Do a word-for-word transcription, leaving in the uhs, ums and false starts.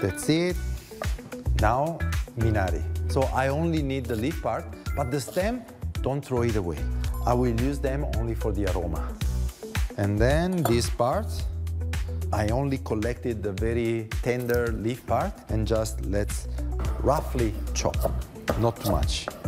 That's it. Now, Minari. So I only need the leaf part, but the stem, don't throw it away. I will use them only for the aroma. And then this part, I only collected the very tender leaf part and just let's roughly chop, not too much.